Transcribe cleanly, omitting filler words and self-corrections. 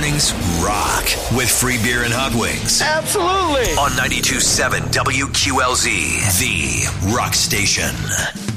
Mornings rock with free beer and hot wings. Absolutely. On 92.7 WQLZ, the rock station.